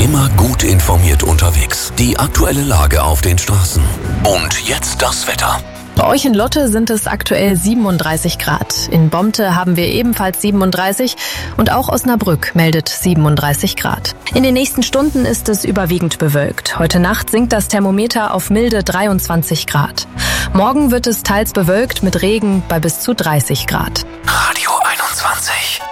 Immer gut informiert unterwegs. Die aktuelle Lage auf den Straßen. Und jetzt das Wetter. Bei euch in Lotte sind es aktuell 37 Grad. In Bomte haben wir ebenfalls 37 und auch Osnabrück meldet 37 Grad. In den nächsten Stunden ist es überwiegend bewölkt. Heute Nacht sinkt das Thermometer auf milde 23 Grad. Morgen wird es teils bewölkt mit Regen bei bis zu 30 Grad. Radio 21.